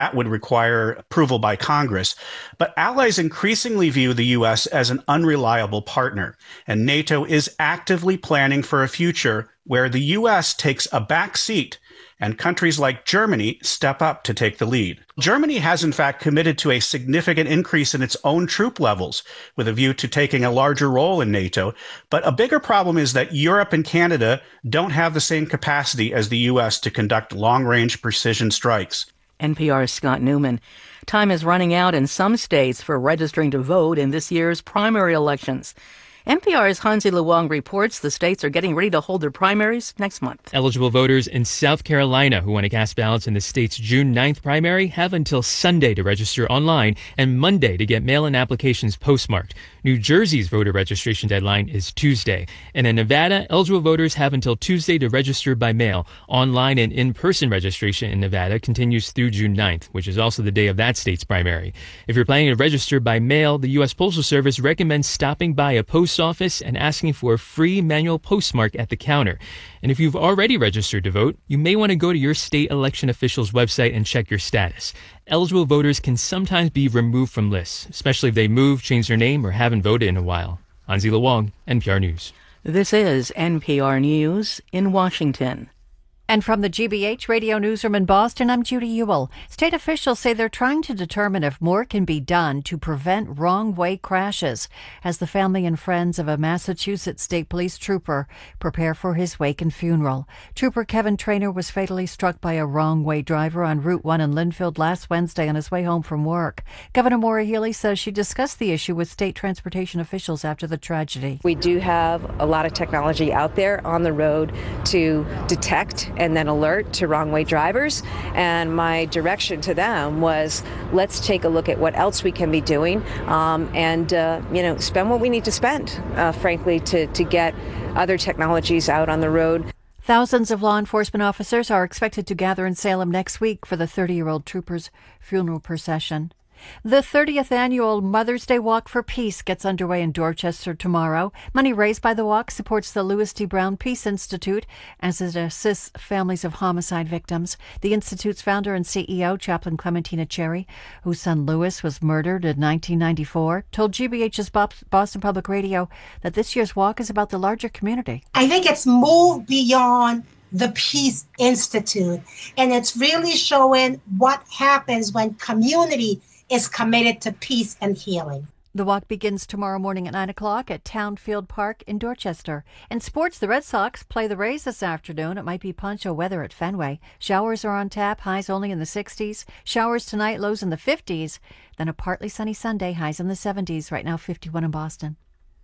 That would require approval by Congress. But allies increasingly view the U.S. as an unreliable partner, and NATO is actively planning for a future where the U.S. takes a back seat and countries like Germany step up to take the lead. Germany has in fact committed to a significant increase in its own troop levels with a view to taking a larger role in NATO. But a bigger problem is that Europe and Canada don't have the same capacity as the U.S. to conduct long-range precision strikes. NPR's Scott Newman. Time is running out in some states for registering to vote in this year's primary elections. NPR's Hansi Luong reports the states are getting ready to hold their primaries next month. Eligible voters in South Carolina who want to cast ballots in the state's June 9th primary have until Sunday to register online and Monday to get mail-in applications postmarked. New Jersey's voter registration deadline is Tuesday. And in Nevada, eligible voters have until Tuesday to register by mail. Online and in-person registration in Nevada continues through June 9th, which is also the day of that state's primary. If you're planning to register by mail, the U.S. Postal Service recommends stopping by a post office and asking for a free manual postmark at the counter. And if you've already registered to vote, you may want to go to your state election official's website and check your status. Eligible voters can sometimes be removed from lists, especially if they move, change their name, or haven't voted in a while. Hansi Luong, NPR News. This is NPR News in Washington. And from the GBH Radio Newsroom in Boston, I'm Judy Ewell. State officials say they're trying to determine if more can be done to prevent wrong-way crashes as the family and friends of a Massachusetts State Police trooper prepare for his wake and funeral. Trooper Kevin Traynor was fatally struck by a wrong-way driver on Route 1 in Linfield last Wednesday on his way home from work. Governor Maura Healey says she discussed the issue with state transportation officials after the tragedy. We do have a lot of technology out there on the road to detect and then alert to wrong-way drivers. And my direction to them was, let's take a look at what else we can be doing and spend what we need to spend, frankly, to get other technologies out on the road. Thousands of law enforcement officers are expected to gather in Salem next week for the 30-year-old trooper's funeral procession. The 30th annual Mother's Day Walk for Peace gets underway in Dorchester tomorrow. Money raised by the walk supports the Louis D. Brown Peace Institute as it assists families of homicide victims. The Institute's founder and CEO, Chaplain Clementina Cherry, whose son Louis was murdered in 1994, told GBH's Boston Public Radio that this year's walk is about the larger community. I think it's moved beyond the Peace Institute, and it's really showing what happens when community is committed to peace and healing. The walk begins tomorrow morning at 9 o'clock at Townfield Park in Dorchester. In sports, the Red Sox play the Rays this afternoon. It might be poncho weather at Fenway. Showers are on tap, highs only in the 60s. Showers tonight, lows in the 50s. Then a partly sunny Sunday, highs in the 70s. Right now, 51 in Boston.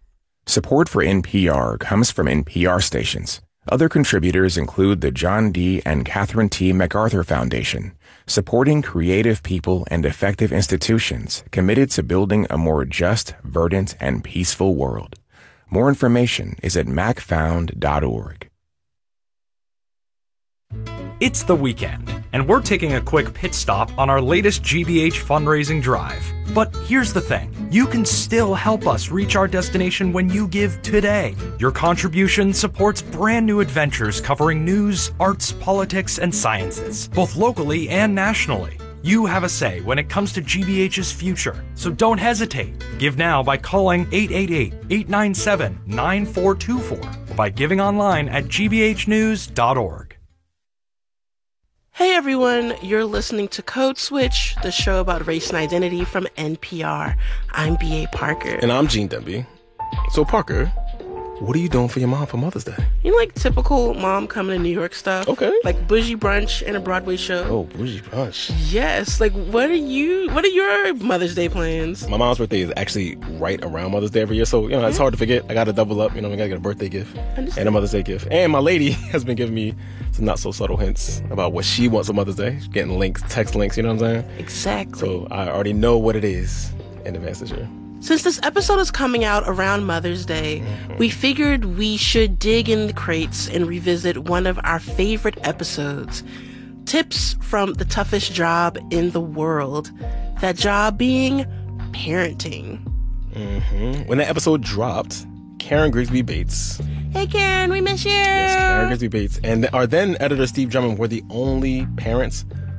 Support for NPR comes from NPR stations. Other contributors include the John D. and Catherine T. MacArthur Foundation, supporting creative people and effective institutions committed to building a more just, verdant, and peaceful world. More information is at macfound.org. It's the weekend, and we're taking a quick pit stop on our latest GBH fundraising drive. But here's the thing. You can still help us reach our destination when you give today. Your contribution supports brand new adventures covering news, arts, politics, and sciences, both locally and nationally. You have a say when it comes to GBH's future, so don't hesitate. Give now by calling 888-897-9424 or by giving online at gbhnews.org. Hey everyone, you're listening to Code Switch, the show about race and identity from NPR. I'm B.A. Parker. And I'm Gene Demby. So Parker, what are you doing for your mom for Mother's Day? You know, like typical mom coming to New York stuff? Okay. Like bougie brunch and a Broadway show. Oh, bougie brunch. Yes. Like, what are your Mother's Day plans? My mom's birthday is actually right around Mother's Day every year, so, it's hard to forget. I got to double up, I got to get a birthday gift and a Mother's Day gift. And my lady has been giving me some not so subtle hints about what she wants on Mother's Day. She's getting links, text links, you know what I'm saying? Exactly. So I already know what it is in advance this year. Since this episode is coming out around Mother's Day, we figured we should dig in the crates and revisit one of our favorite episodes. Tips from the toughest job in the world. That job being parenting. When that episode dropped, Karen Grigsby Bates. Hey Karen, we miss you. Yes, Karen Grigsby Bates. And our then editor Steve Drummond were the only parents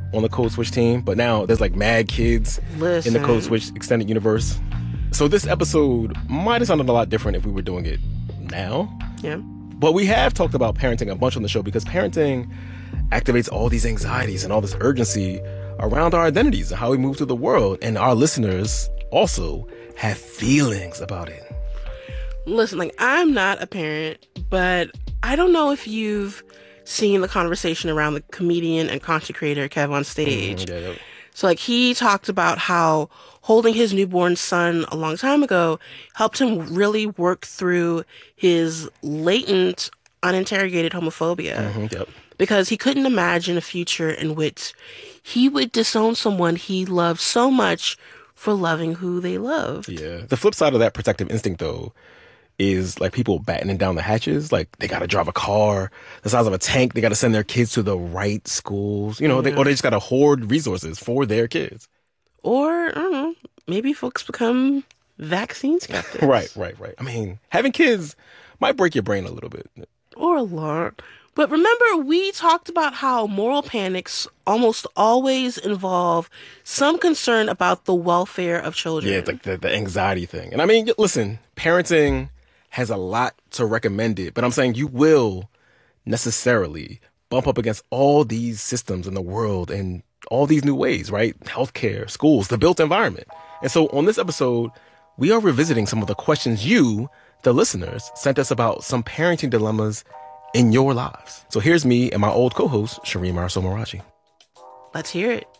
on the Code Switch team, but now there's like mad kids in the Code Switch extended universe. So this episode might have sounded a lot different if we were doing it now. Yeah. But we have talked about parenting a bunch on the show because parenting activates all these anxieties and all this urgency around our identities and how we move through the world. And our listeners also have feelings about it. Listen, like, I'm not a parent, but I don't know if you've seen the conversation around the comedian and content creator Kev on Stage. So, like, he talked about how holding his newborn son a long time ago helped him really work through his latent, uninterrogated homophobia. Because he couldn't imagine a future in which he would disown someone he loved so much for loving who they loved. Yeah. The flip side of that protective instinct, though, is like people battening down the hatches. Like they got to drive a car the size of a tank. They got to send their kids to the right schools, you know, or they just got to hoard resources for their kids. Or, I don't know, maybe folks become vaccine skeptics. Right. I mean, having kids might break your brain a little bit. Or a lot. But remember, we talked about how moral panics almost always involve some concern about the welfare of children. Yeah, it's like the anxiety thing. And I mean, listen, parenting has a lot to recommend it, but I'm saying you will necessarily bump up against all these systems in the world and all these new ways, right? Healthcare, schools, the built environment. And so on this episode, we are revisiting some of the questions you, the listeners, sent us about some parenting dilemmas in your lives. So here's me and my old co-host, Shireen Marisol Meraji. Let's hear it.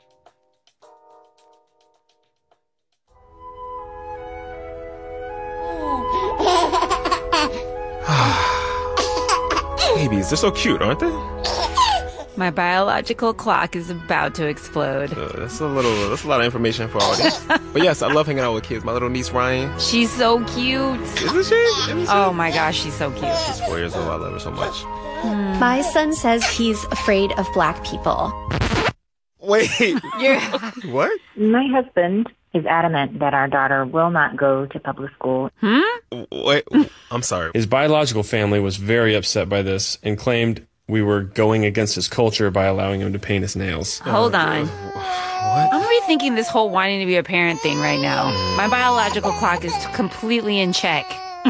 Babies, they're so cute, aren't they? My biological clock is about to explode. That's a lot of information for our audience. But yes, I love hanging out with kids. My little niece, Ryan. She's so cute. Isn't she? Oh my gosh, she's so cute. She's 4 years old. I love her so much. My son says he's afraid of black people. Wait. What? My husband is adamant that our daughter will not go to public school. Wait, I'm sorry. His biological family was very upset by this and claimed we were going against his culture by allowing him to paint his nails. Hold on. What? I'm rethinking this whole wanting to be a parent thing right now. My biological clock is completely in check.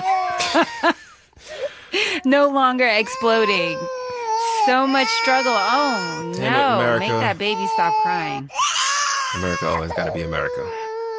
No longer exploding. So much struggle. Oh, Damn no. it, America. Make that baby stop crying. America always got to be America.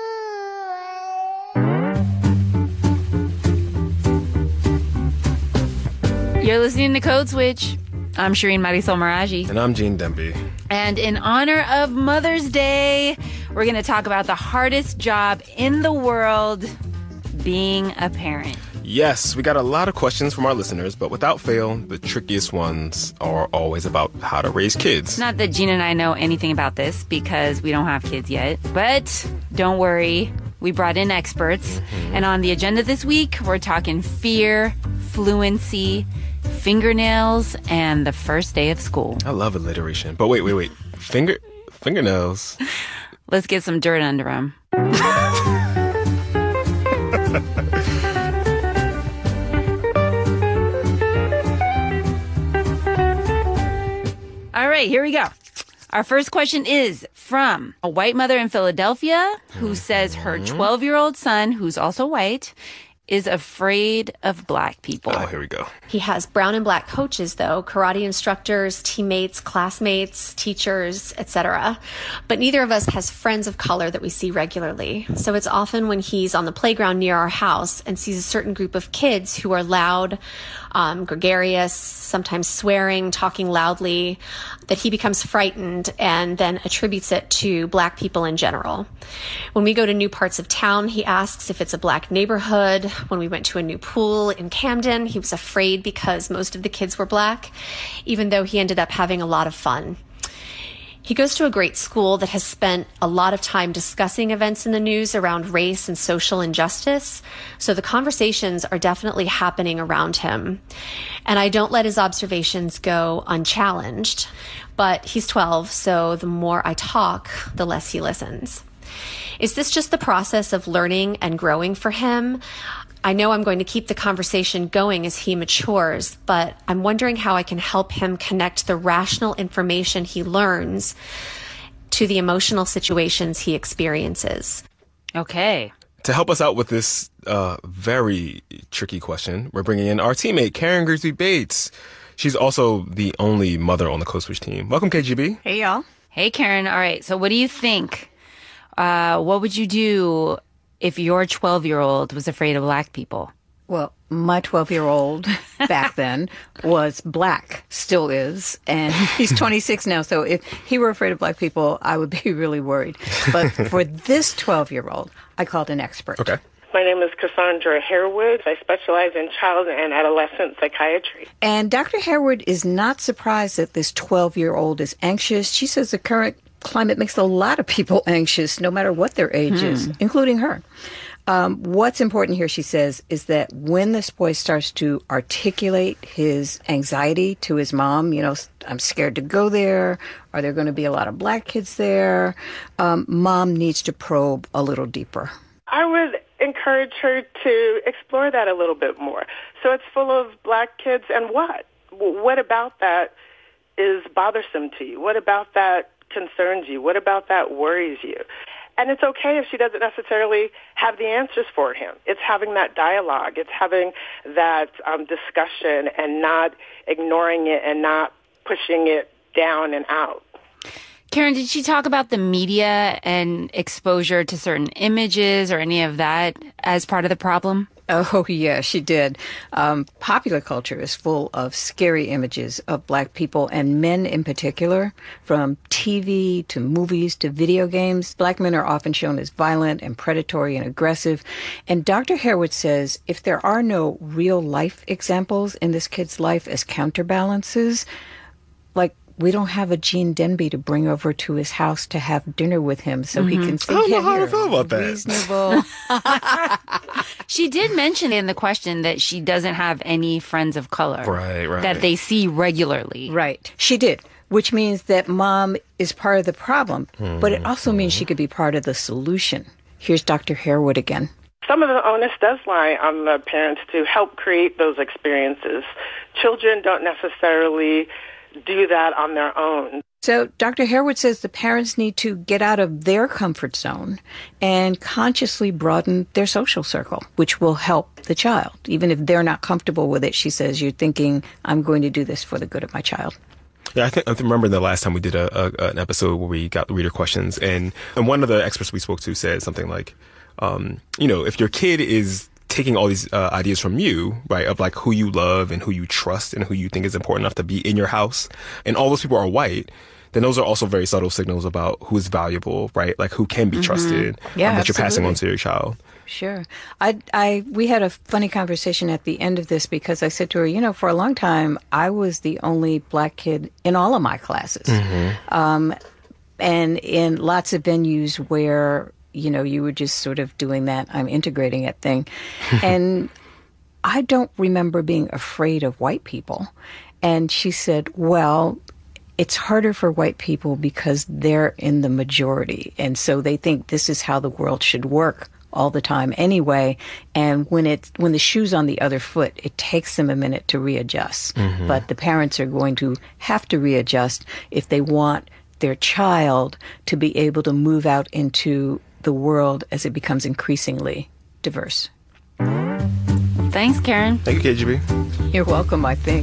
You're listening to Code Switch. I'm Shireen Marisol Meraji. And I'm Gene Demby. And in honor of Mother's Day, we're going to talk about the hardest job in the world, being a parent. Yes, we got a lot of questions from our listeners, but without fail, the trickiest ones are always about how to raise kids. Not that Gene and I know anything about this because we don't have kids yet, but don't worry, we brought in experts. And on the agenda this week, we're talking fear, fluency, fingernails, and the first day of school. I love alliteration. But wait. Fingernails. Let's get some dirt under them. All right, here we go. Our first question is from a white mother in Philadelphia who says her 12-year-old son, who's also white, is afraid of black people. Oh, here we go. He has brown and black coaches, though, karate instructors, teammates, classmates, teachers, etc. But neither of us has friends of color that we see regularly. So it's often when he's on the playground near our house and sees a certain group of kids who are loud, gregarious, sometimes swearing, talking loudly, that he becomes frightened and then attributes it to black people in general. When we go to new parts of town, he asks if it's a black neighborhood. When we went to a new pool in Camden, he was afraid because most of the kids were black, even though he ended up having a lot of fun. He goes to a great school that has spent a lot of time discussing events in the news around race and social injustice, so the conversations are definitely happening around him. And I don't let his observations go unchallenged, but he's 12, so the more I talk, the less he listens. Is this just the process of learning and growing for him? I know I'm going to keep the conversation going as he matures, but I'm wondering how I can help him connect the rational information he learns to the emotional situations he experiences. Okay. To help us out with this very tricky question, we're bringing in our teammate, Karen Grigsby Bates. She's also the only mother on the Code Switch team. Welcome, KGB. Hey, y'all. Hey, Karen. All right. So what do you think? What would you do if your 12-year-old was afraid of black people? Well, my 12-year-old back then was black, still is, and he's 26 now. So if he were afraid of black people, I would be really worried. But for this 12-year-old, I called an expert. Okay. My name is Cassandra Harewood. I specialize in child and adolescent psychiatry. And Dr. Harewood is not surprised that this 12-year-old is anxious. She says the current climate makes a lot of people anxious, no matter what their age is, including her. What's important here, she says, is that when this boy starts to articulate his anxiety to his mom, you know, I'm scared to go there. Are there going to be a lot of black kids there? Mom needs to probe a little deeper. I would encourage her to explore that a little bit more. So it's full of black kids, and what? What about that is bothersome to you? What about that concerns you? What about that worries you? And it's okay if she doesn't necessarily have the answers for him. It's having that dialogue. It's having that discussion and not ignoring it and not pushing it down and out. Karen, did she talk about the media and exposure to certain images or any of that as part of the problem? Oh, yeah, she did. Popular culture is full of scary images of black people and men in particular, from TV to movies to video games. Black men are often shown as violent and predatory and aggressive. And Dr. Harewood says if there are no real life examples in this kid's life as counterbalances, like we don't have a Gene Denby to bring over to his house to have dinner with him so he can say, I don't know how I feel about that. Reasonable. She did mention in the question that she doesn't have any friends of color. Right. That they see regularly. Right. She did, which means that mom is part of the problem, but it also means she could be part of the solution. Here's Dr. Harewood again. Some of the onus does lie on the parents to help create those experiences. Children don't necessarily do that on their own. So Dr. Harewood says the parents need to get out of their comfort zone and consciously broaden their social circle, which will help the child. Even if they're not comfortable with it, she says, you're thinking, I'm going to do this for the good of my child. Yeah, I remember the last time we did an episode where we got the reader questions, and one of the experts we spoke to said something like, if your kid is taking all these ideas from you, right, of like who you love and who you trust and who you think is important enough to be in your house, and all those people are white, then those are also very subtle signals about who is valuable, right? Like who can be trusted, that you're passing on to your child. Sure. We had a funny conversation at the end of this because I said to her, for a long time, I was the only black kid in all of my classes. And in lots of venues where you were just sort of doing that, I'm integrating it thing. And I don't remember being afraid of white people. And she said, well, it's harder for white people because they're in the majority. And so they think this is how the world should work all the time anyway. And when the shoe's on the other foot, it takes them a minute to readjust. But the parents are going to have to readjust if they want their child to be able to move out into the world as it becomes increasingly diverse. Thanks, Karen. Thank you, KGB. You're welcome, I think.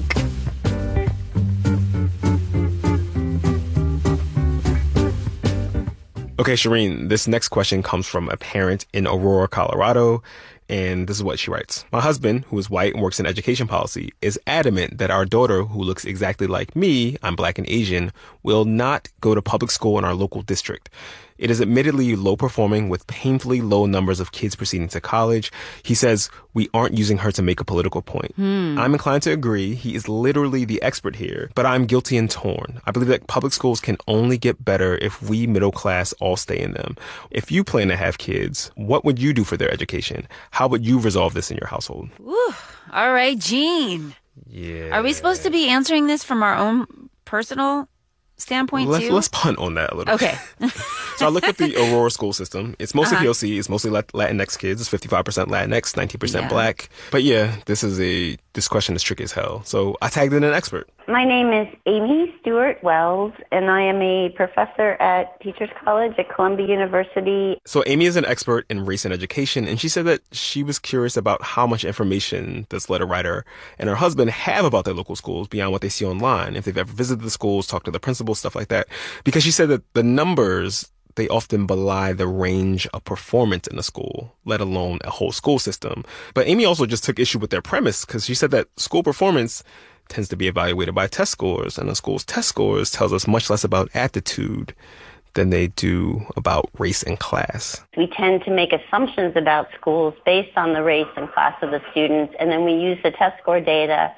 Okay, Shireen, this next question comes from a parent in Aurora, Colorado. And this is what she writes. My husband, who is white and works in education policy, is adamant that our daughter, who looks exactly like me, I'm black and Asian, will not go to public school in our local district. It is admittedly low performing with painfully low numbers of kids proceeding to college. He says we aren't using her to make a political point. I'm inclined to agree. He is literally the expert here, but I'm guilty and torn. I believe that public schools can only get better if we middle class all stay in them. If you plan to have kids, what would you do for their education? How would you resolve this in your household? Ooh, all right, Gene. Yeah. Are we supposed to be answering this from our own personal standpoint too? Let's punt on that a little bit. Okay. So I looked at the Aurora school system. It's mostly POC. It's mostly Latinx kids. It's 55% Latinx, 19% Black. But yeah, this question is tricky as hell. So I tagged in an expert. My name is Amy Stewart Wells, and I am a professor at Teachers College at Columbia University. So Amy is an expert in race and education, and she said that she was curious about how much information this letter writer and her husband have about their local schools beyond what they see online, if they've ever visited the schools, talked to the principals, stuff like that. Because she said that the numbers, they often belie the range of performance in a school, let alone a whole school system. But Amy also just took issue with their premise because she said that school performance tends to be evaluated by test scores, and a school's test scores tells us much less about aptitude than they do about race and class. We tend to make assumptions about schools based on the race and class of the students, and then we use the test score data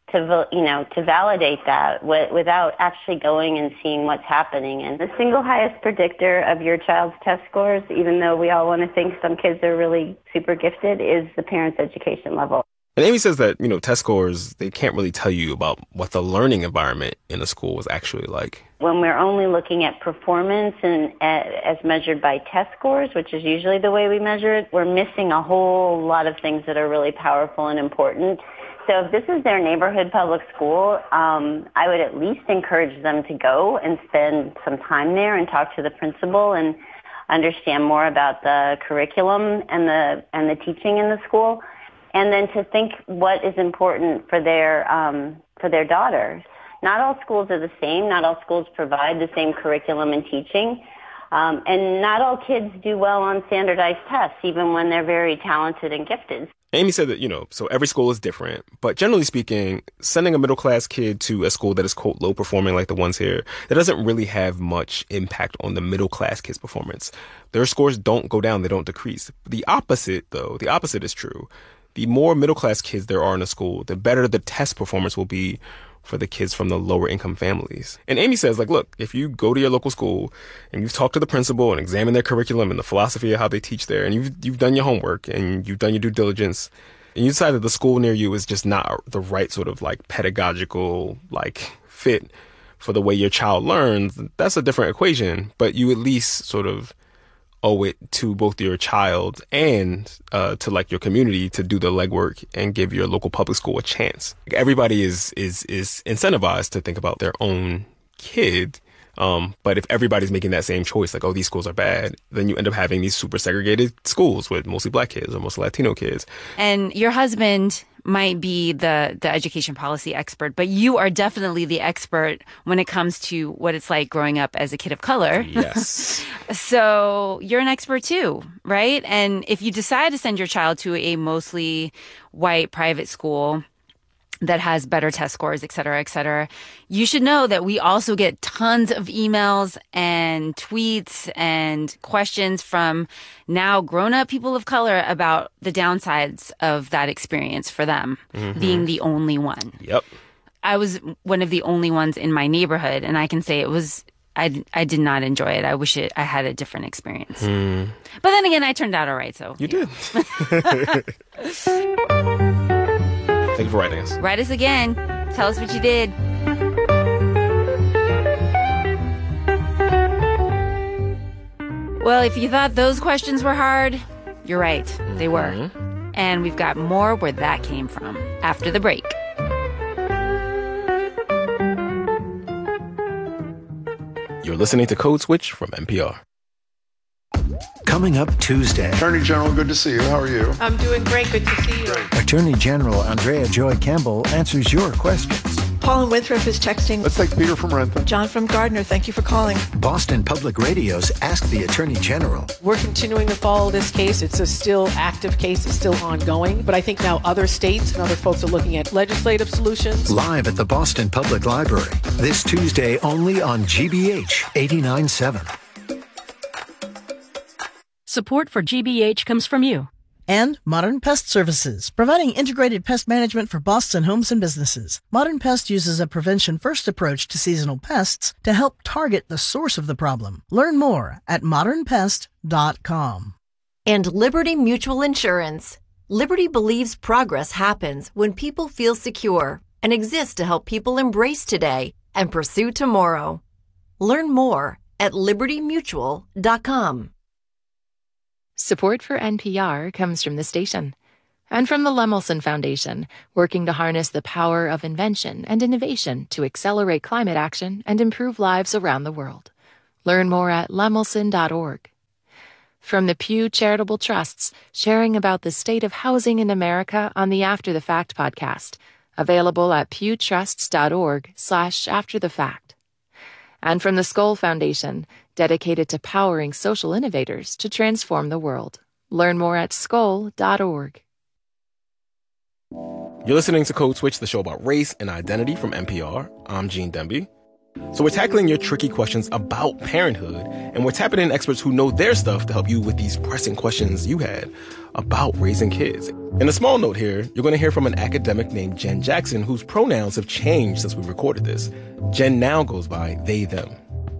to validate that without actually going and seeing what's happening. And the single highest predictor of your child's test scores, even though we all want to think some kids are really super gifted, is the parent's education level. And Amy says that, test scores, they can't really tell you about what the learning environment in a school was actually like. When we're only looking at performance and as measured by test scores, which is usually the way we measure it, we're missing a whole lot of things that are really powerful and important. So if this is their neighborhood public school, I would at least encourage them to go and spend some time there and talk to the principal and understand more about the curriculum and the teaching in the school. And then to think what is important for their daughters. Not all schools are the same. Not all schools provide the same curriculum and teaching. And not all kids do well on standardized tests, even when they're very talented and gifted. Amy said that, so every school is different. But generally speaking, sending a middle-class kid to a school that is, quote, low-performing like the ones here, that doesn't really have much impact on the middle-class kid's performance. Their scores don't go down. They don't decrease. The opposite is true. The more middle-class kids there are in a school, the better the test performance will be for the kids from the lower income families. And Amy says, look, if you go to your local school and you've talked to the principal and examined their curriculum and the philosophy of how they teach there, and you've done your homework and you've done your due diligence, and you decide that the school near you is just not the right sort of pedagogical fit for the way your child learns, that's a different equation. But you at least sort of owe it to both your child and to your community to do the legwork and give your local public school a chance. Everybody is incentivized to think about their own kid. But if everybody's making that same choice, these schools are bad, then you end up having these super segregated schools with mostly Black kids or mostly Latino kids. And your husband might be the education policy expert, but you are definitely the expert when it comes to what it's like growing up as a kid of color. Yes. So you're an expert too, right? And if you decide to send your child to a mostly white private school that has better test scores, et cetera, you should know that we also get tons of emails and tweets and questions from now grown-up people of color about the downsides of that experience for them, being the only one. Yep. I was one of the only ones in my neighborhood, and I can say I did not enjoy it. I wish I had a different experience. But then again, I turned out all right, so. You did. Thank you for writing us. Write us again. Tell us what you did. Well, if you thought those questions were hard, you're right. They were. And we've got more where that came from after the break. You're listening to Code Switch from NPR. Coming up Tuesday. Attorney General, good to see you. How are you? I'm doing great. Good to see you. Attorney General Andrea Joy Campbell answers your questions. Paul in Winthrop is texting. Let's take Peter from Renton. John from Gardner, thank you for calling. Boston Public Radio's Ask the Attorney General. We're continuing to follow this case. It's a still active case. It's still ongoing. But I think now other states and other folks are looking at legislative solutions. Live at the Boston Public Library. This Tuesday only on GBH 89.7. Support for GBH comes from you. And Modern Pest Services, providing integrated pest management for Boston homes and businesses. Modern Pest uses a prevention-first approach to seasonal pests to help target the source of the problem. Learn more at modernpest.com. And Liberty Mutual Insurance. Liberty believes progress happens when people feel secure and exists to help people embrace today and pursue tomorrow. Learn more at libertymutual.com. Support for NPR comes from the station and from the Lemelson Foundation, working to harness the power of invention and innovation to accelerate climate action and improve lives around the world. Learn more at lemelson.org. From the Pew Charitable Trusts, sharing about the state of housing in America on the After the Fact podcast, available at pewtrusts.org/afterthefact. And from the Skoll Foundation, dedicated to powering social innovators to transform the world. Learn more at skoll.org. You're listening to Code Switch, the show about race and identity from NPR. I'm Gene Demby. So we're tackling your tricky questions about parenthood, and we're tapping in experts who know their stuff to help you with these pressing questions you had about raising kids. In a small note here, you're going to hear from an academic named Jen Jackson, whose pronouns have changed since we recorded this. Jen now goes by they, them.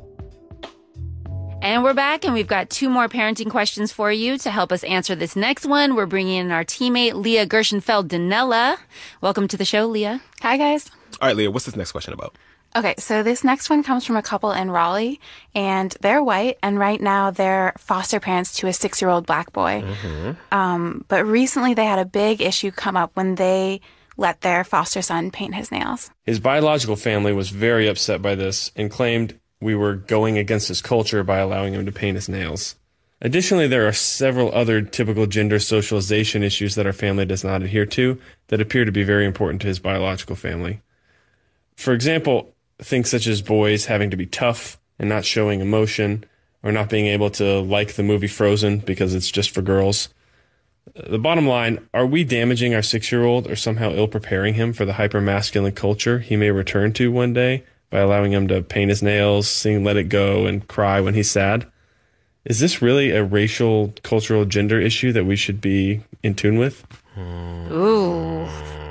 And we're back, and we've got 2 more parenting questions for you to help us answer this next one. We're bringing in our teammate, Leah Gershenfeld-Dinella. Welcome to the show, Leah. Hi, guys. All right, Leah, what's this next question about? Okay, so this next one comes from a couple in Raleigh, and they're white, and right now they're foster parents to a 6-year-old black boy. Mm-hmm. But recently they had a big issue come up when they let their foster son paint his nails. His biological family was very upset by this and claimed we were going against his culture by allowing him to paint his nails. Additionally, there are several other typical gender socialization issues that our family does not adhere to that appear to be very important to his biological family. For example, things such as boys having to be tough and not showing emotion, or not being able to like the movie Frozen because it's just for girls. The bottom line, are we damaging our 6-year-old or somehow ill-preparing him for the hyper-masculine culture he may return to one day by allowing him to paint his nails, sing Let It Go, and cry when he's sad? Is this really a racial, cultural, gender issue that we should be in tune with? Ooh.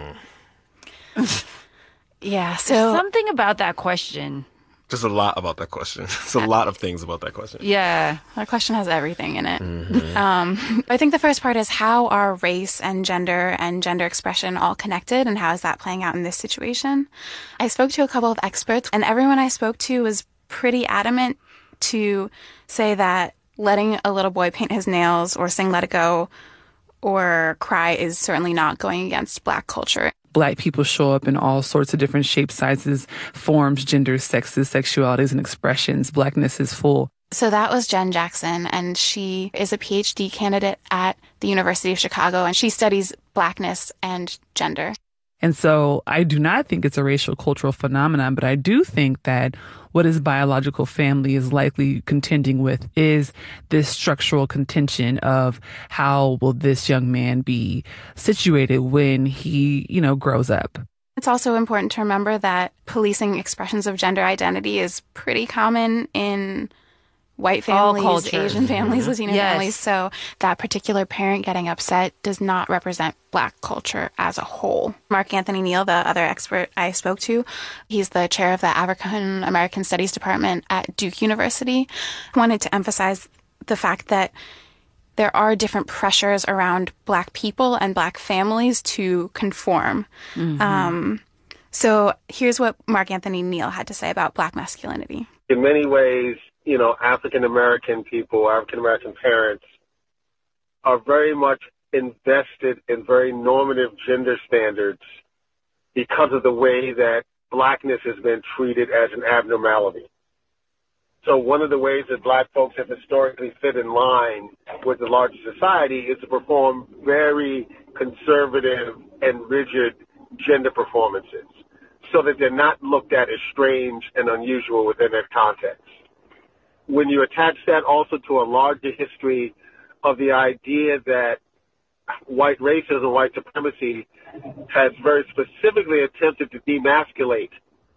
Yeah, so... There's something about that question. Just a lot about that question. It's a lot of things about that question. Yeah. That question has everything in it. Mm-hmm. I think the first part is, how are race and gender expression all connected, and how is that playing out in this situation? I spoke to a couple of experts, and everyone I spoke to was pretty adamant to say that letting a little boy paint his nails or sing Let It Go or cry is certainly not going against Black culture. Black people show up in all sorts of different shapes, sizes, forms, genders, sexes, sexualities, and expressions. Blackness is full. So that was Jen Jackson, and she is a PhD candidate at the University of Chicago, and she studies Blackness and gender. And so I do not think it's a racial cultural phenomenon, but I do think that what his biological family is likely contending with is this structural contention of how will this young man be situated when he, grows up. It's also important to remember that policing expressions of gender identity is pretty common in white families, Asian families, Latino families. So that particular parent getting upset does not represent Black culture as a whole. Mark Anthony Neal, the other expert I spoke to, he's the chair of the African American Studies Department at Duke University, wanted to emphasize the fact that there are different pressures around Black people and Black families to conform. Mm-hmm. So here's what Mark Anthony Neal had to say about Black masculinity. In many ways, African-American people, African-American parents are very much invested in very normative gender standards because of the way that Blackness has been treated as an abnormality. So one of the ways that Black folks have historically fit in line with the larger society is to perform very conservative and rigid gender performances so that they're not looked at as strange and unusual within that context. When you attach that also to a larger history of the idea that white racism, white supremacy has very specifically attempted to demasculate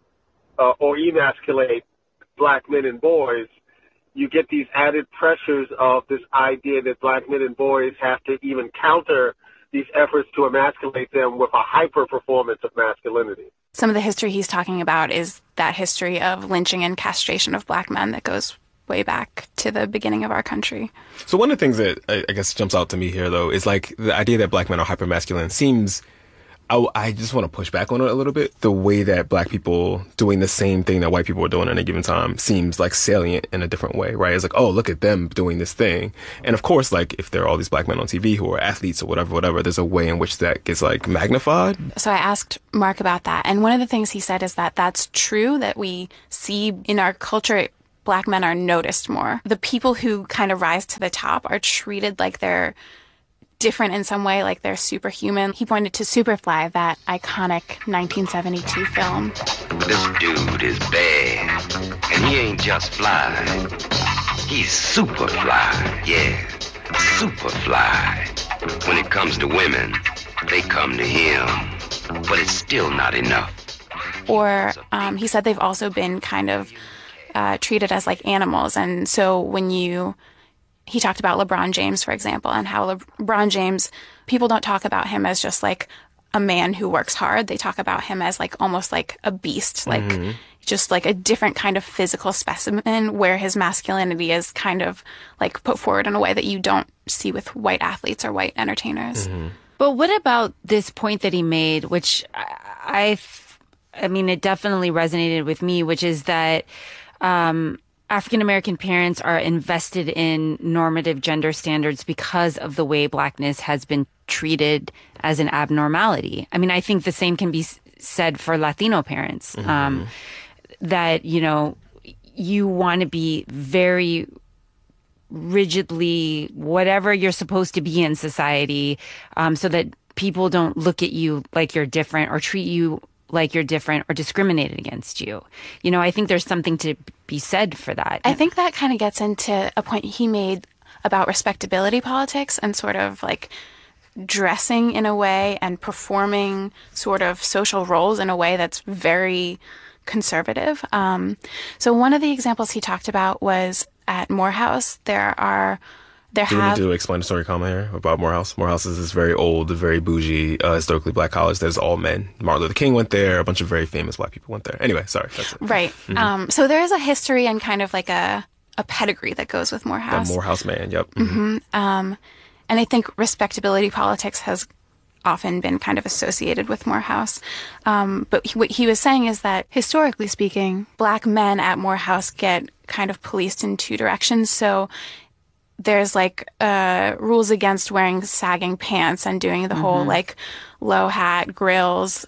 or emasculate Black men and boys, you get these added pressures of this idea that Black men and boys have to even counter these efforts to emasculate them with a hyper-performance of masculinity. Some of the history he's talking about is that history of lynching and castration of Black men that goes way back to the beginning of our country. So one of the things that I guess jumps out to me here, though, is like the idea that Black men are hypermasculine seems I just want to push back on it a little bit. The way that black people doing the same thing that white people are doing at a given time seems like salient in a different way, right? It's like, oh, look at them doing this thing. And of course, like if there are all these black men on TV who are athletes or whatever, there's a way in which that gets like magnified. So I asked Mark about that. And one of the things he said is that that's true, that we see in our culture, black men are noticed more. The people who kind of rise to the top are treated like they're different in some way, like they're superhuman. He pointed to Superfly, that iconic 1972 film. This dude is bad, and he ain't just fly. He's super fly, yeah, super fly. When it comes to women, they come to him, but it's still not enough. Or he said they've also been kind of treated as like animals, and so when he talked about LeBron James, for example, and how LeBron James, people don't talk about him as just like a man who works hard. They talk about him as like almost like a beast, like just like a different kind of physical specimen, where his masculinity is kind of like put forward in a way that you don't see with white athletes or white entertainers. But what about this point that he made, which I mean, it definitely resonated with me, which is that African-American parents are invested in normative gender standards because of the way blackness has been treated as an abnormality. I mean, I think the same can be said for Latino parents, that, you know, you want to be very rigidly whatever you're supposed to be in society, so that people don't look at you like you're different or treat you like you're different or discriminated against you. You know, I think there's something to be said for that. I think that kind of gets into a point he made about respectability politics and sort of like dressing in a way and performing sort of social roles in a way that's very conservative. So one of the examples he talked about was at Morehouse. Do we need to explain the story comment here about Morehouse? Morehouse is this very old, very bougie, historically black college. There's all men. Martin Luther King went there. A bunch of very famous black people went there. Anyway, sorry. That's it. Right. So there is a history and kind of like a pedigree that goes with Morehouse. The Morehouse man, yep. And I think respectability politics has often been kind of associated with Morehouse. But what he was saying is that, historically speaking, black men at Morehouse get kind of policed in two directions. So there's like rules against wearing sagging pants and doing the whole like low hat, grills,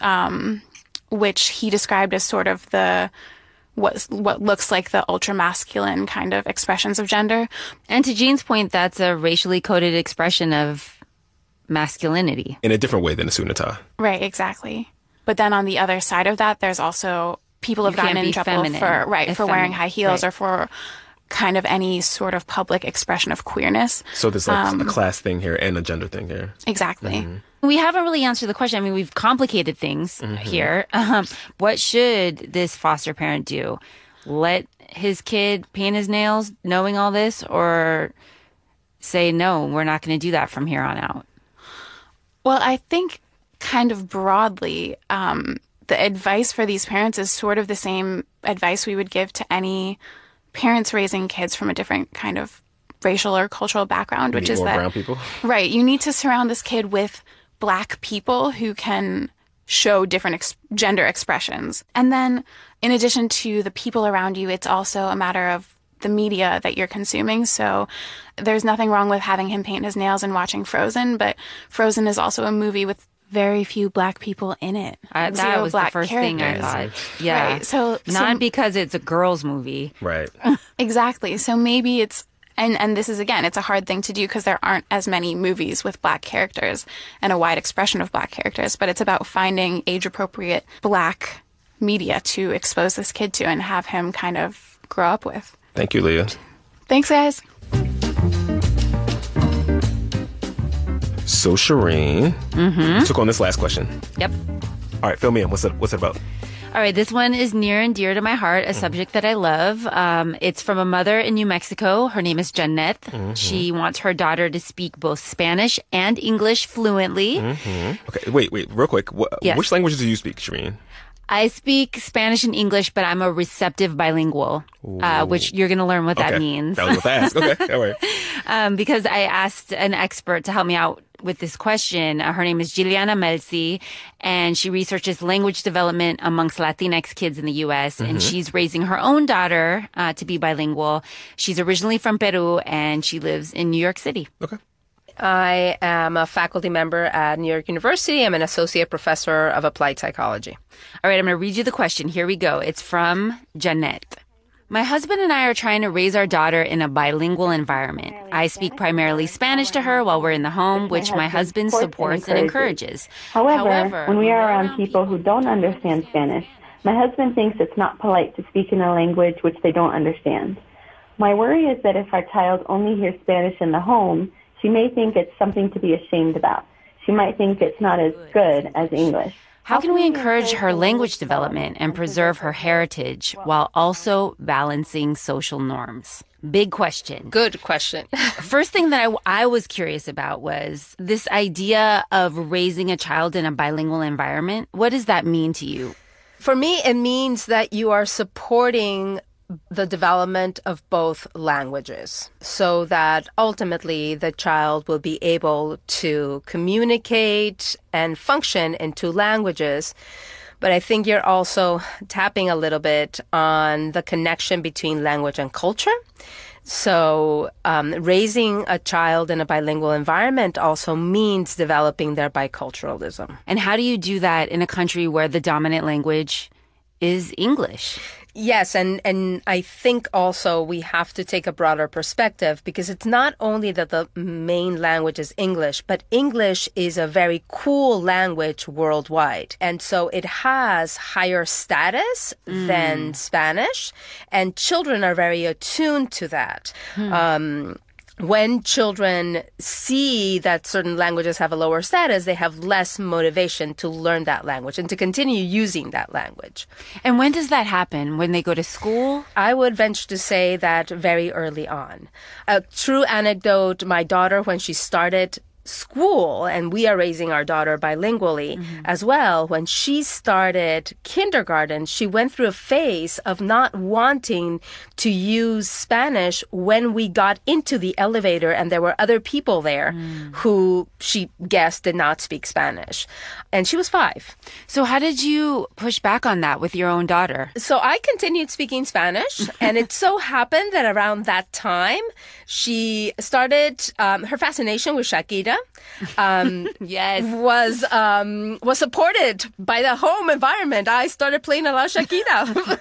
which he described as sort of what looks like the ultra masculine kind of expressions of gender. And to Jean's point, that's a racially coded expression of masculinity in a different way than a suit and a tie. Right, exactly. But then on the other side of that, there's also people have gotten in trouble for wearing high heels or for kind of any sort of public expression of queerness. So there's like a class thing here and a gender thing here. Exactly. We haven't really answered the question. I mean, we've complicated things here. What should this foster parent do? Let his kid paint his nails knowing all this, or say, no, we're not going to do that from here on out? Well, I think kind of broadly, the advice for these parents is sort of the same advice we would give to any parents raising kids from a different kind of racial or cultural background, which is that brown people. Right. You need to surround this kid with black people who can show different gender expressions. And then in addition to the people around you, it's also a matter of the media that you're consuming. So there's nothing wrong with having him paint his nails and watching Frozen, but Frozen is also a movie with very few black people in it. That was the first thing I thought. Yeah. Right. So not because it's a girls' movie. Right. Exactly. So maybe it's, and this is, again, it's a hard thing to do because there aren't as many movies with black characters and a wide expression of black characters, but it's about finding age-appropriate black media to expose this kid to and have him kind of grow up with. Thank you, Leah. Thanks, guys. So, Shireen, you took on this last question. Yep. All right, fill me in. What's it about? All right, this one is near and dear to my heart, a subject that I love. It's from a mother in New Mexico. Her name is Jeanette. She wants her daughter to speak both Spanish and English fluently. Okay, wait, real quick. Yes. Which languages do you speak, Shireen? I speak Spanish and English, but I'm a receptive bilingual, which you're going to learn what that means. That was what I asked. Okay, all right. Because I asked an expert to help me out with this question. Her name is Giliana Melzi, and she researches language development amongst Latinx kids in the U.S., and she's raising her own daughter to be bilingual. She's originally from Peru, and she lives in New York City. Okay. I am a faculty member at New York University. I'm an associate professor of applied psychology. All right, I'm going to read you the question. Here we go. It's from Jeanette. My husband and I are trying to raise our daughter in a bilingual environment. I speak primarily Spanish to her while we're in the home, which my husband supports and encourages. However, when we are around people who don't understand Spanish, my husband thinks it's not polite to speak in a language which they don't understand. My worry is that if our child only hears Spanish in the home, she may think it's something to be ashamed about. She might think it's not as good as English. How can we encourage her language development and preserve her heritage while also balancing social norms? Big question. Good question. First thing that I was curious about was this idea of raising a child in a bilingual environment. What does that mean to you? For me, it means that you are supporting the development of both languages so that ultimately the child will be able to communicate and function in two languages. But I think you're also tapping a little bit on the connection between language and culture. So raising a child in a bilingual environment also means developing their biculturalism. And how do you do that in a country where the dominant language is English? Yes, and I think also we have to take a broader perspective because it's not only that the main language is English, but English is a very cool language worldwide. And so it has higher status than Spanish, and children are very attuned to that. When children see that certain languages have a lower status, they have less motivation to learn that language and to continue using that language. And when does that happen? When they go to school? I would venture to say that very early on. A true anecdote, my daughter, when she started school, and we are raising our daughter bilingually as well. When she started kindergarten, she went through a phase of not wanting to use Spanish when we got into the elevator and there were other people there who she guessed did not speak Spanish. And she was 5. So how did you push back on that with your own daughter? So I continued speaking Spanish, and it so happened that around that time, she started her fascination with Shakira. Yes, was supported by the home environment. I started playing a lot of Shakira.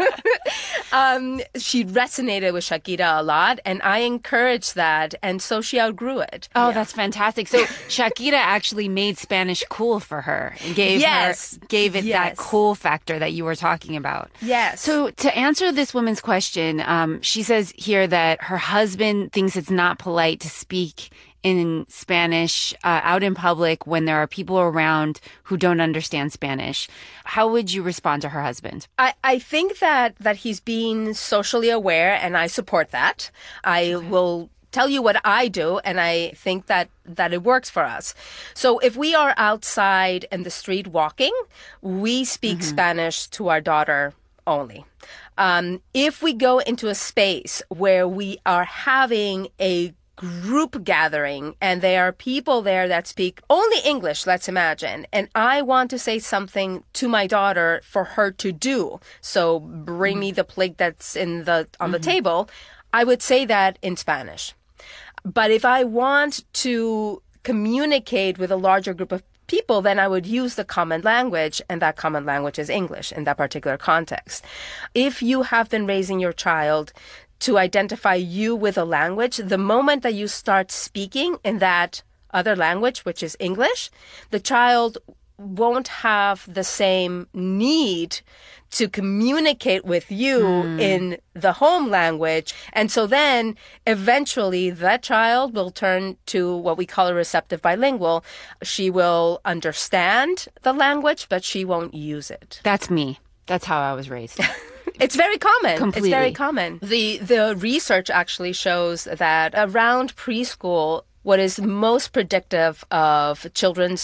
She resonated with Shakira a lot, and I encouraged that, and so she outgrew it. Oh, that's fantastic. So Shakira actually made Spanish cool for her and gave it that cool factor that you were talking about. Yes. So to answer this woman's question, she says here that her husband thinks it's not polite to speak in Spanish out in public when there are people around who don't understand Spanish. How would you respond to her husband? I think that he's being socially aware, and I support that. I will tell you what I do, and I think that it works for us. So if we are outside in the street walking, we speak Spanish to our daughter only. If we go into a space where we are having a group gathering and there are people there that speak only English, let's imagine, and I want to say something to my daughter for her to do, so bring me the plate that's on the table, I would say that in Spanish. But if I want to communicate with a larger group of people, then I would use the common language, and that common language is English in that particular context. If you have been raising your child to identify you with a language, the moment that you start speaking in that other language, which is English, the child won't have the same need to communicate with you in the home language. And so then eventually that child will turn to what we call a receptive bilingual. She will understand the language, but she won't use it. That's me. That's how I was raised. It's very common. Completely. It's very common. The research actually shows that around preschool, what is most predictive of children's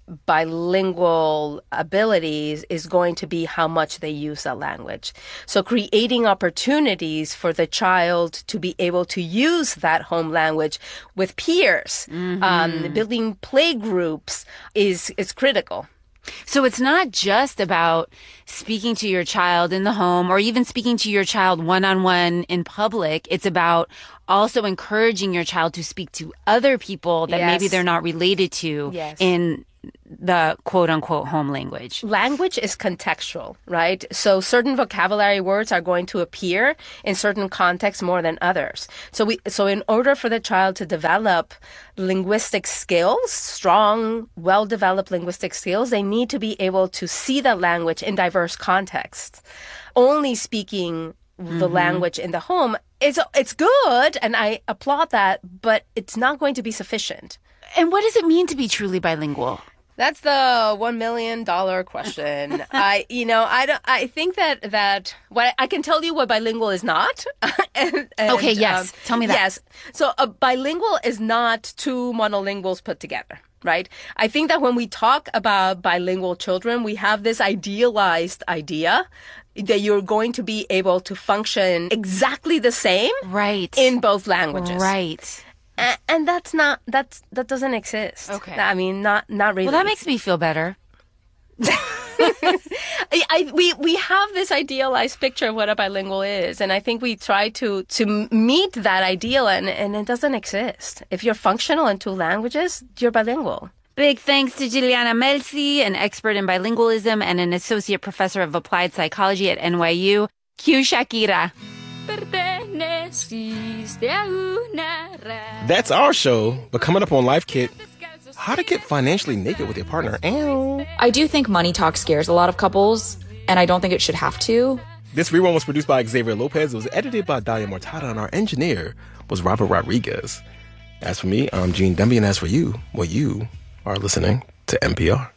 bilingual abilities is going to be how much they use that language. So creating opportunities for the child to be able to use that home language with peers, building play groups is critical. So it's not just about speaking to your child in the home or even speaking to your child one-on-one in public. It's about also encouraging your child to speak to other people that maybe they're not related to in the quote-unquote home language. Language is contextual, right? So certain vocabulary words are going to appear in certain contexts more than others. So in order for the child to develop linguistic skills, strong, well-developed linguistic skills, they need to be able to see the language in diverse contexts. Only speaking the language in the home, it's good, and I applaud that, but it's not going to be sufficient. And what does it mean to be truly bilingual? That's the $1 million question. I think that what I can tell you what bilingual is not. Okay, yes. Tell me that. Yes. So a bilingual is not two monolinguals put together, right? I think that when we talk about bilingual children, we have this idealized idea that you're going to be able to function exactly the same in both languages. Right. And that doesn't exist. Okay. I mean, not really. Well, that makes me feel better. We have this idealized picture of what a bilingual is, and I think we try to meet that ideal, and it doesn't exist. If you're functional in two languages, you're bilingual. Big thanks to Juliana Melzi, an expert in bilingualism and an associate professor of applied psychology at NYU. Cue Shakira. That's our show, but coming up on Life Kit, how to get financially naked with your partner. I do think money talk scares a lot of couples, and I don't think it should have to. This rerun was produced by Xavier Lopez. It was edited by Dalia Mortada, and our engineer was Robert Rodriguez. As for me, I'm Gene Demby, and as for you, well, you are listening to NPR.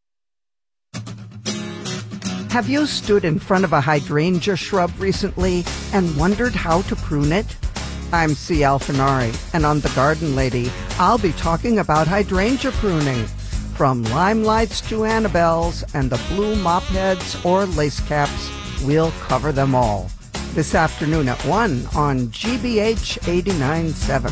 Have you stood in front of a hydrangea shrub recently and wondered how to prune it? I'm C. Alfinari, and on The Garden Lady, I'll be talking about hydrangea pruning. From limelights to Annabelles and the blue mop heads or lace caps, we'll cover them all. This afternoon at 1 on GBH 89.7.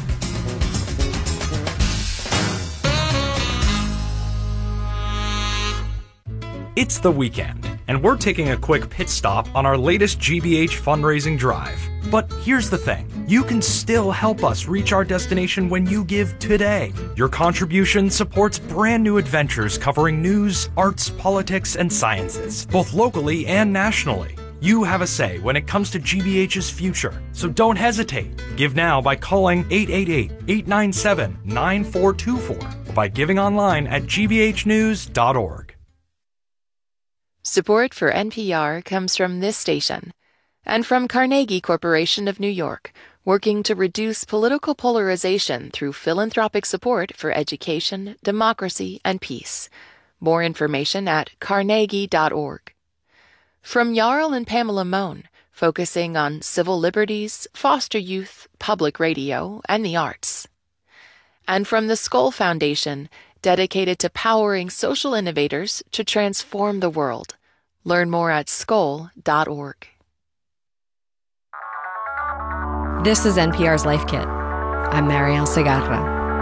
It's the weekend, and we're taking a quick pit stop on our latest GBH fundraising drive. But here's the thing. You can still help us reach our destination when you give today. Your contribution supports brand new adventures covering news, arts, politics, and sciences, both locally and nationally. You have a say when it comes to GBH's future, so don't hesitate. Give now by calling 888-897-9424 or by giving online at gbhnews.org. Support for NPR comes from this station and from Carnegie Corporation of New York, working to reduce political polarization through philanthropic support for education, democracy, and peace. More information at carnegie.org. From Jarl and Pamela Mohn, focusing on civil liberties, foster youth, public radio, and the arts. And from the Skoll Foundation, dedicated to powering social innovators to transform the world. Learn more at skoll.org. This is NPR's Life Kit. I'm Marielle Segarra.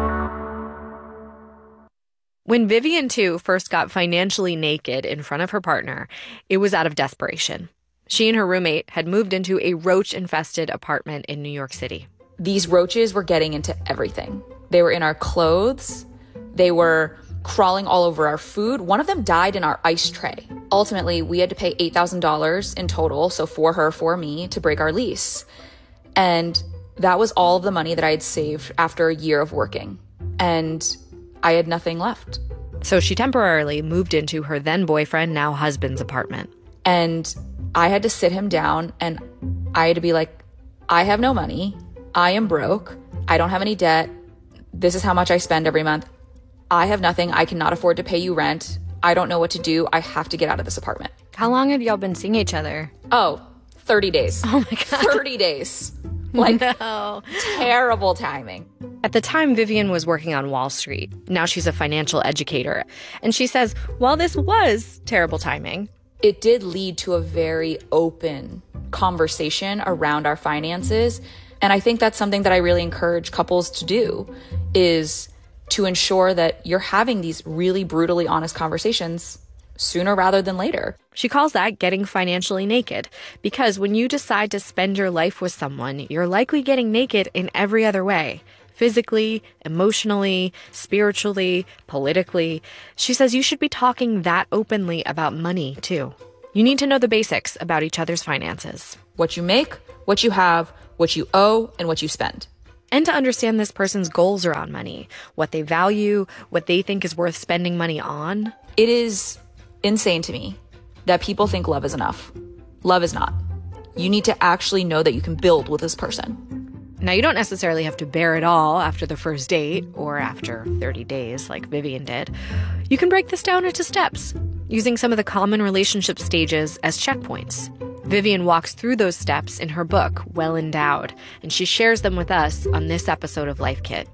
When Vivian Tu first got financially naked in front of her partner, it was out of desperation. She and her roommate had moved into a roach-infested apartment in New York City. These roaches were getting into everything. They were in our clothes. They were crawling all over our food. One of them died in our ice tray. Ultimately, we had to pay $8,000 in total, so for her, for me, to break our lease. And that was all of the money that I had saved after a year of working. And I had nothing left. So she temporarily moved into her then boyfriend, now husband's apartment. And I had to sit him down and I had to be like, I have no money. I am broke. I don't have any debt. This is how much I spend every month. I have nothing. I cannot afford to pay you rent. I don't know what to do. I have to get out of this apartment. How long have y'all been seeing each other? Oh, 30 days. Oh my God. 30 days. Like, no. Terrible timing. At the time, Vivian was working on Wall Street. Now she's a financial educator. And she says, while this was terrible timing, it did lead to a very open conversation around our finances. And I think that's something that I really encourage couples to do, is to ensure that you're having these really brutally honest conversations sooner rather than later. She calls that getting financially naked, because when you decide to spend your life with someone, you're likely getting naked in every other way. Physically, emotionally, spiritually, politically. She says you should be talking that openly about money, too. You need to know the basics about each other's finances. What you make, what you have, what you owe, and what you spend. And to understand this person's goals around money, what they value, what they think is worth spending money on. It is insane to me that people think love is enough. Love is not. You need to actually know that you can build with this person. Now, you don't necessarily have to bear it all after the first date or after 30 days like Vivian did. You can break this down into steps, using some of the common relationship stages as checkpoints. Vivian walks through those steps in her book, Well Endowed, and she shares them with us on this episode of Life Kit.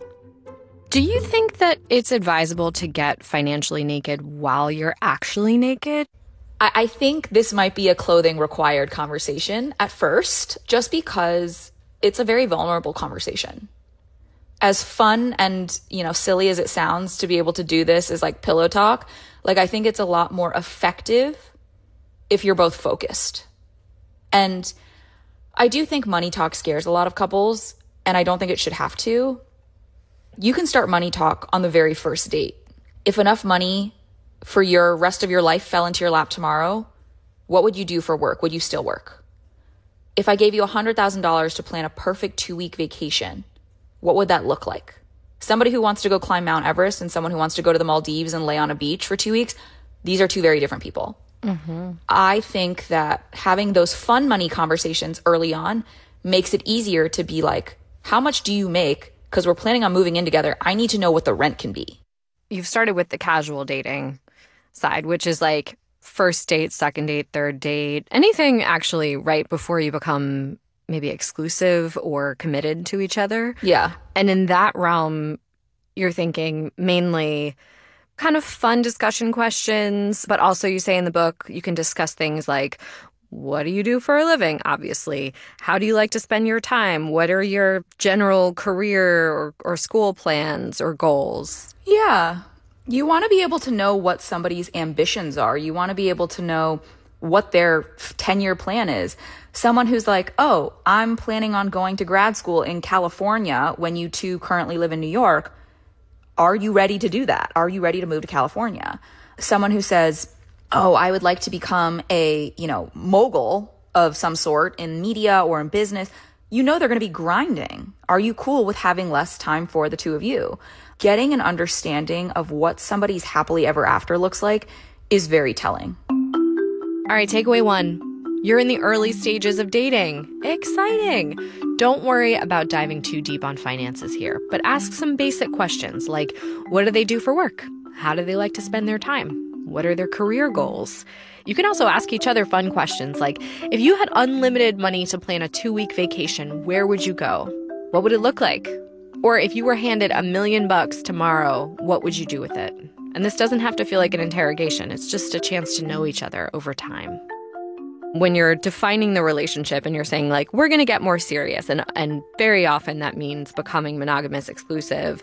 Do you think that it's advisable to get financially naked while you're actually naked? I think this might be a clothing required conversation at first, just because it's a very vulnerable conversation. As fun and, silly as it sounds to be able to do this as like pillow talk, like I think it's a lot more effective if you're both focused. And I do think money talk scares a lot of couples, and I don't think it should have to. You can start money talk on the very first date. If enough money for your rest of your life fell into your lap tomorrow, what would you do for work? Would you still work? If I gave you $100,000 to plan a perfect 2-week vacation, what would that look like? Somebody who wants to go climb Mount Everest and someone who wants to go to the Maldives and lay on a beach for 2 weeks, these are two very different people. Mm-hmm. I think that having those fun money conversations early on makes it easier to be like, how much do you make? Because we're planning on moving in together. I need to know what the rent can be. You've started with the casual dating side, which is like first date, second date, third date, anything actually right before you become maybe exclusive or committed to each other. Yeah. And in that realm, you're thinking mainly kind of fun discussion questions, but also you say in the book, you can discuss things like, what do you do for a living? Obviously. How do you like to spend your time? What are your general career or school plans or goals? Yeah. You want to be able to know what somebody's ambitions are. You want to be able to know what their 10-year plan is. Someone who's like, oh, I'm planning on going to grad school in California when you two currently live in New York. Are you ready to do that? Are you ready to move to California? Someone who says, oh, I would like to become a, mogul of some sort in media or in business. They're going to be grinding. Are you cool with having less time for the two of you? Getting an understanding of what somebody's happily ever after looks like is very telling. All right, takeaway 1. You're in the early stages of dating. Exciting. Don't worry about diving too deep on finances here, but ask some basic questions like, what do they do for work? How do they like to spend their time? What are their career goals? You can also ask each other fun questions like, if you had unlimited money to plan a 2-week vacation, where would you go? What would it look like? Or if you were handed $1 million tomorrow, what would you do with it? And this doesn't have to feel like an interrogation. It's just a chance to know each other over time. When you're defining the relationship and you're saying, like, we're going to get more serious, and very often that means becoming monogamous exclusive,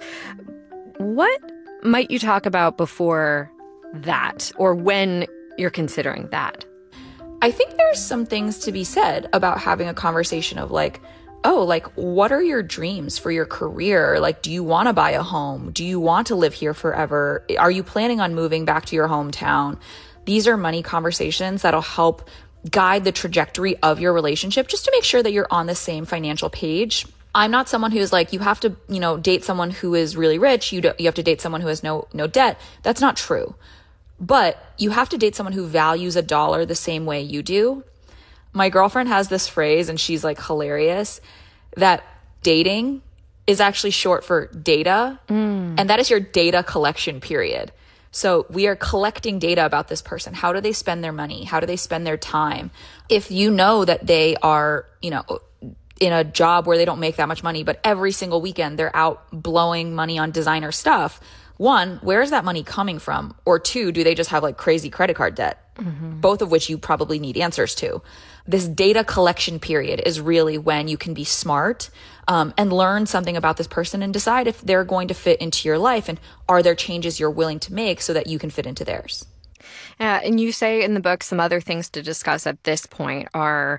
what might you talk about before that, or when you're considering that? I think there's some things to be said about having a conversation of like, oh, like, what are your dreams for your career? Like, do you want to buy a home? Do you want to live here forever? Are you planning on moving back to your hometown? These are money conversations that'll help guide the trajectory of your relationship, just to make sure that you're on the same financial page. I'm not someone who's like, you have to, date someone who is really rich. You have to date someone who has no debt. That's not true. But you have to date someone who values a dollar the same way you do. My girlfriend has this phrase, and she's like hilarious, that dating is actually short for data. And that is your data collection period. So we are collecting data about this person. How do they spend their money? How do they spend their time? If you know that they are, in a job where they don't make that much money, but every single weekend they're out blowing money on designer stuff. One, where is that money coming from? Or two, do they just have like crazy credit card debt? Both of which you probably need answers to. This data collection period is really when you can be smart and learn something about this person and decide if they're going to fit into your life and are there changes you're willing to make so that you can fit into theirs. And you say in the book some other things to discuss at this point are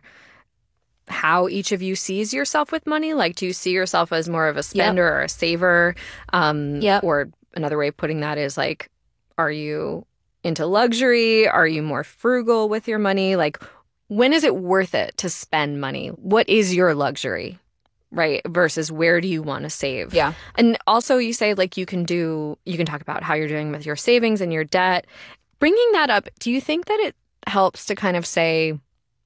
how each of you sees yourself with money. Like, do you see yourself as more of a spender or a saver? Or another way of putting that is like, are you into luxury? Are you more frugal with your money? Like, when is it worth it to spend money? What is your luxury, right? Versus where do you want to save? Yeah. And also you say like you can talk about how you're doing with your savings and your debt. Bringing that up, do you think that it helps to kind of say,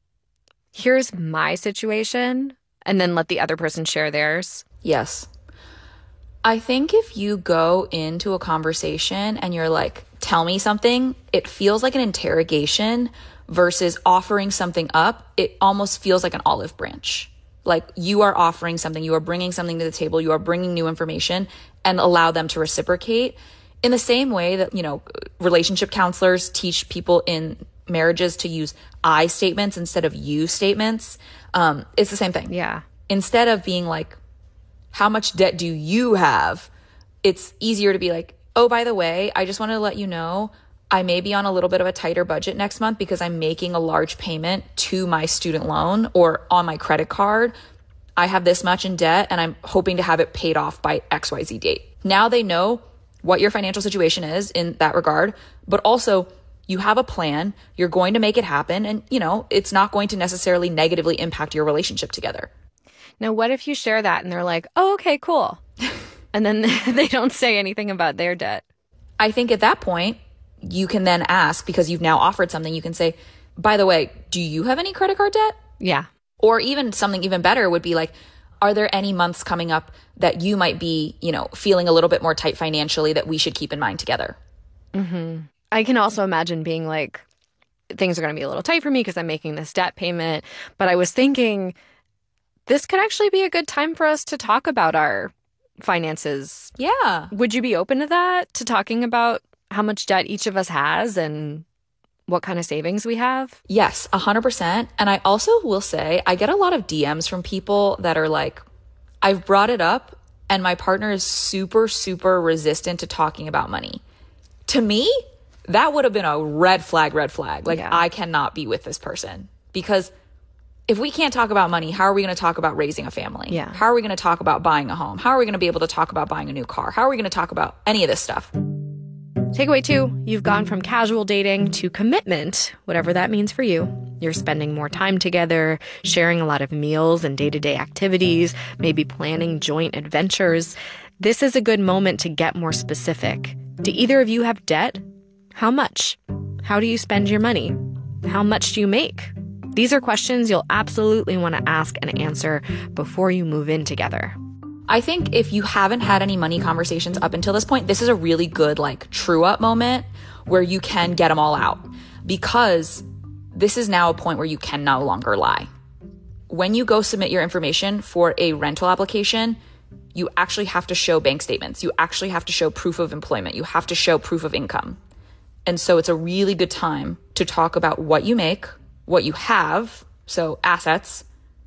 here's my situation, and then let the other person share theirs? Yes. I think if you go into a conversation and you're like, tell me something, it feels like an interrogation versus offering something up. It almost feels like an olive branch. Like you are offering something, you are bringing something to the table, you are bringing new information and allow them to reciprocate in the same way that, relationship counselors teach people in marriages to use I statements instead of you statements. It's the same thing. Yeah. Instead of being like, how much debt do you have? It's easier to be like, oh, by the way, I just want to let you know I may be on a little bit of a tighter budget next month because I'm making a large payment to my student loan or on my credit card. I have this much in debt and I'm hoping to have it paid off by XYZ date. Now they know what your financial situation is in that regard, but also you have a plan, you're going to make it happen, and it's not going to necessarily negatively impact your relationship together. Now, what if you share that and they're like, oh, okay, cool. And then they don't say anything about their debt? I think at that point, you can then ask, because you've now offered something, you can say, by the way, do you have any credit card debt? Yeah. Or even something even better would be like, are there any months coming up that you might be, feeling a little bit more tight financially that we should keep in mind together? Mm-hmm. I can also imagine being like, things are going to be a little tight for me because I'm making this debt payment. But I was thinking, this could actually be a good time for us to talk about our finances. Yeah. Would you be open to that? To talking about how much debt each of us has and what kind of savings we have? Yes, 100%. And I also will say, I get a lot of DMs from people that are like, I've brought it up and my partner is super, super resistant to talking about money. To me, that would have been a red flag. Like, yeah. I cannot be with this person because if we can't talk about money, how are we going to talk about raising a family? Yeah. How are we going to talk about buying a home? How are we going to be able to talk about buying a new car? How are we going to talk about any of this stuff? Takeaway 2, you've gone from casual dating to commitment, whatever that means for you. You're spending more time together, sharing a lot of meals and day-to-day activities, maybe planning joint adventures. This is a good moment to get more specific. Do either of you have debt? How much? How do you spend your money? How much do you make? These are questions you'll absolutely want to ask and answer before you move in together. I think if you haven't had any money conversations up until this point, this is a really good true up moment where you can get them all out, because this is now a point where you can no longer lie. When you go submit your information for a rental application, you actually have to show bank statements. You actually have to show proof of employment. You have to show proof of income. And so it's a really good time to talk about what you make, what you have, so assets,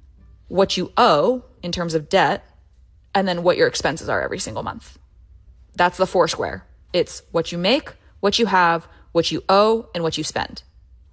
what you owe in terms of debt, and then what your expenses are every single month. That's the 4 square. It's what you make, what you have, what you owe, and what you spend.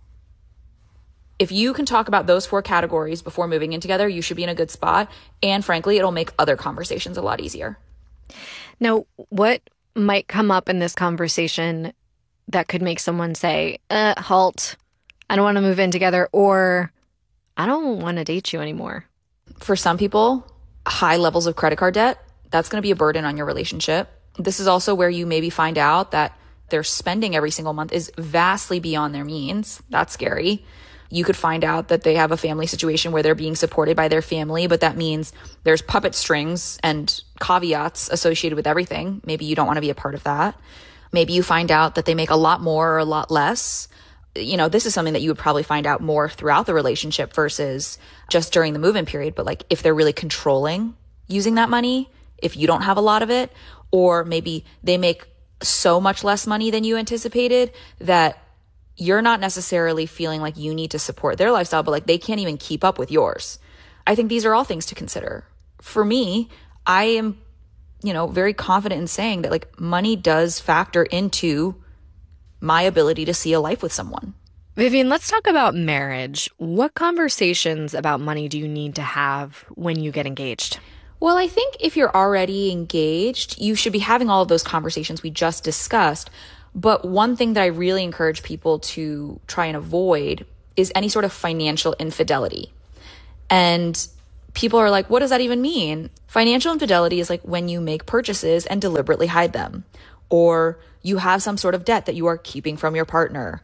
If you can talk about those 4 categories before moving in together, you should be in a good spot. And frankly, it'll make other conversations a lot easier. Now, what might come up in this conversation that could make someone say, halt, I don't want to move in together, or I don't want to date you anymore? For some people, high levels of credit card debt, that's going to be a burden on your relationship. This is also where you maybe find out that their spending every single month is vastly beyond their means. That's scary. You could find out that they have a family situation where they're being supported by their family, but that means there's puppet strings and caveats associated with everything. Maybe you don't want to be a part of that. Maybe you find out that they make a lot more or a lot less. This is something that you would probably find out more throughout the relationship versus just during the move-in period. But like if they're really controlling using that money, if you don't have a lot of it, or maybe they make so much less money than you anticipated that you're not necessarily feeling like you need to support their lifestyle, but like they can't even keep up with yours. I think these are all things to consider. For me, I am, very confident in saying that like money does factor into my ability to see a life with someone. Vivian, let's talk about marriage. What conversations about money do you need to have when you get engaged? Well, I think if you're already engaged, you should be having all of those conversations we just discussed. But one thing that I really encourage people to try and avoid is any sort of financial infidelity. And people are like, what does that even mean? Financial infidelity is like when you make purchases and deliberately hide them, or you have some sort of debt that you are keeping from your partner,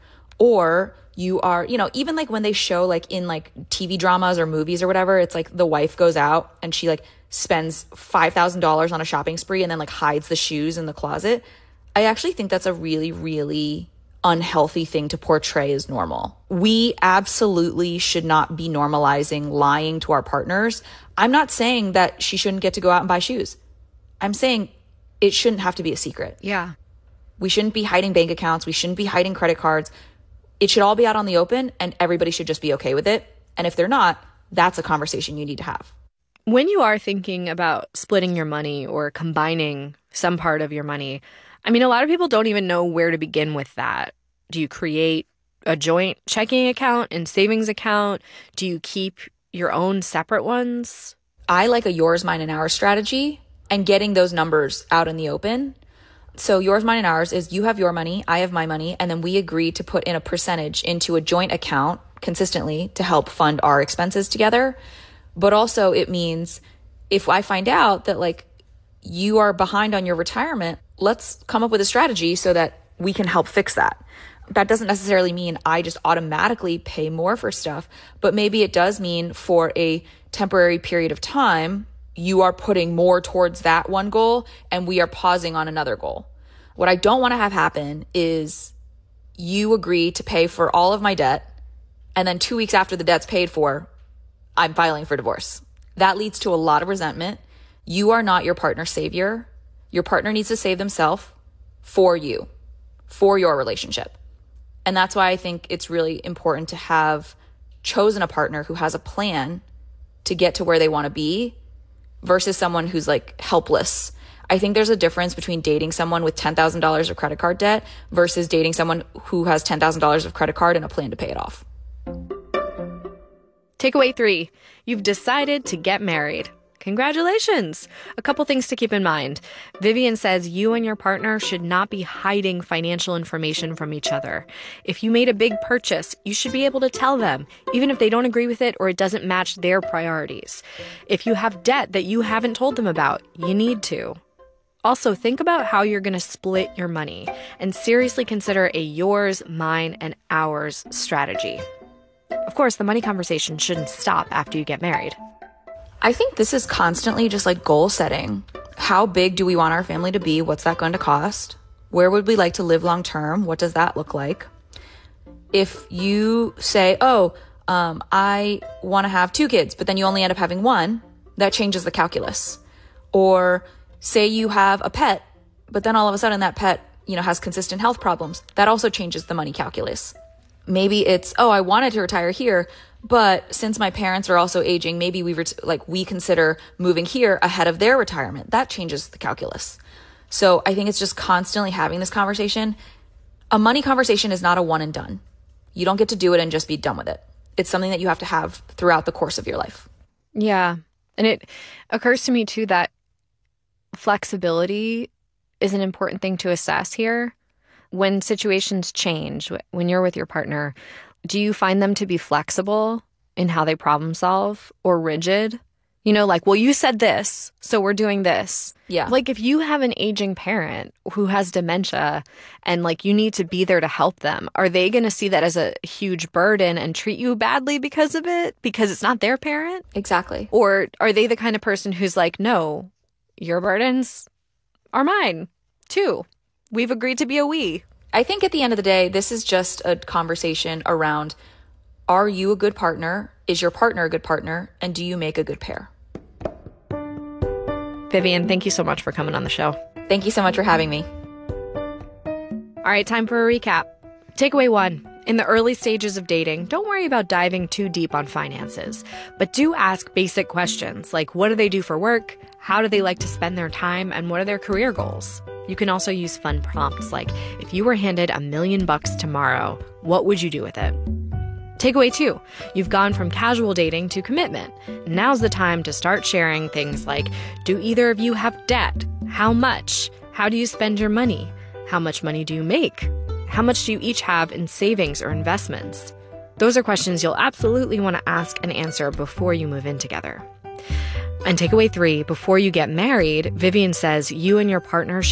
or you are, even like when they show like in like TV dramas or movies or whatever, it's like the wife goes out and she like spends $5,000 on a shopping spree and then like hides the shoes in the closet. I actually think that's a really, really unhealthy thing to portray as normal. We absolutely should not be normalizing lying to our partners. I'm not saying that she shouldn't get to go out and buy shoes. I'm saying it shouldn't have to be a secret. Yeah. We shouldn't be hiding bank accounts. We shouldn't be hiding credit cards. It should all be out on the open and everybody should just be okay with it. And if they're not, that's a conversation you need to have. When you are thinking about splitting your money or combining some part of your money, a lot of people don't even know where to begin with that. Do you create a joint checking account and savings account? Do you keep your own separate ones? I like a yours, mine, and ours strategy and getting those numbers out in the open. So yours, mine, and ours is you have your money, I have my money, and then we agree to put in a percentage into a joint account consistently to help fund our expenses together. But also it means if I find out that like you are behind on your retirement, let's come up with a strategy so that we can help fix that. That doesn't necessarily mean I just automatically pay more for stuff, but maybe it does mean for a temporary period of time, you are putting more towards that one goal and we are pausing on another goal. What I don't want to have happen is you agree to pay for all of my debt and then 2 weeks after the debt's paid for, I'm filing for divorce. That leads to a lot of resentment. You are not your partner's savior. Your partner needs to save themselves for you, for your relationship. And that's why I think it's really important to have chosen a partner who has a plan to get to where they want to be versus someone who's like helpless. I think there's a difference between dating someone with $10,000 of credit card debt versus dating someone who has $10,000 of credit card and a plan to pay it off. Takeaway 3, you've decided to get married. Congratulations! A couple things to keep in mind. Vivian says you and your partner should not be hiding financial information from each other. If you made a big purchase, you should be able to tell them, even if they don't agree with it or it doesn't match their priorities. If you have debt that you haven't told them about, you need to. Also, think about how you're going to split your money and seriously consider a yours, mine, and ours strategy. Of course, the money conversation shouldn't stop after you get married. I think this is constantly just like goal setting. How big do we want our family to be? What's that going to cost? Where would we like to live long term? What does that look like? If you say, I want to have 2 kids, but then you only end up having 1, that changes the calculus. Or say you have a pet, but then all of a sudden that pet, has consistent health problems. That also changes the money calculus. Maybe it's, I wanted to retire here, but since my parents are also aging, maybe we consider moving here ahead of their retirement. That changes the calculus. So I think it's just constantly having this conversation. A money conversation is not a one and done. You don't get to do it and just be done with it. It's something that you have to have throughout the course of your life. Yeah. And it occurs to me too that flexibility is an important thing to assess here. When situations change, when you're with your partner, do you find them to be flexible in how they problem solve or rigid? You said this, so we're doing this. Yeah. Like if you have an aging parent who has dementia and you need to be there to help them, are they going to see that as a huge burden and treat you badly because of it? Because it's not their parent? Exactly. Or are they the kind of person who's like, no, your burdens are mine too. We've agreed to be a we. I think at the end of the day, this is just a conversation around, are you a good partner? Is your partner a good partner? And do you make a good pair? Vivian, thank you so much for coming on the show. Thank you so much for having me. All right, time for a recap. Takeaway 1. In the early stages of dating, don't worry about diving too deep on finances, but do ask basic questions like what do they do for work, how do they like to spend their time, and what are their career goals? You can also use fun prompts like, if you were handed $1 million tomorrow, what would you do with it? Takeaway 2, you've gone from casual dating to commitment. Now's the time to start sharing things like, do either of you have debt? How much? How do you spend your money? How much money do you make? How much do you each have in savings or investments? Those are questions you'll absolutely want to ask and answer before you move in together. And takeaway 3, before you get married, Vivian says you and your partner should